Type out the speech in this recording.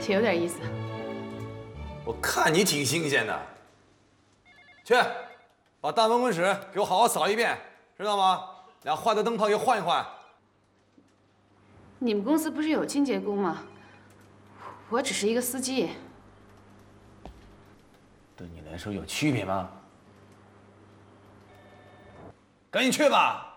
也有点意思。 我看你挺新鲜的。去，把大办公室给我好好扫一遍，知道吗？俩坏的灯泡给换一换。 你们公司不是有清洁工吗？我只是一个司机。 对你来说有区别吗？赶紧去吧。